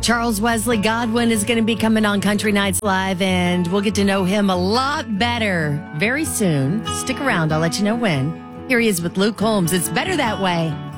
Charles Wesley Godwin is going to be coming on Country Nights Live, and we'll get to know him a lot better very soon. Stick around. I'll let you know when. Here he is with Luke Combs. It's better that way.